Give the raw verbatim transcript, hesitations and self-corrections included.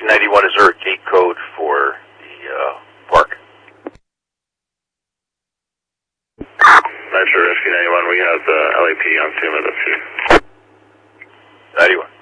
ninety-one, is there a gate code for the uh, park? Not sure, Rescue ninety-one. We have the L A P D on scene with us here. ninety-one.